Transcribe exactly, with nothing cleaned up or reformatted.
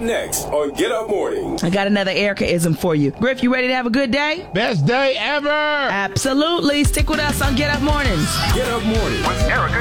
up next on Get Up Mornings. I got another Erica-ism for you. Griff, you ready to have a good day? Best day ever. Absolutely. Stick with us on Get Up Mornings. Get Up Mornings with Erica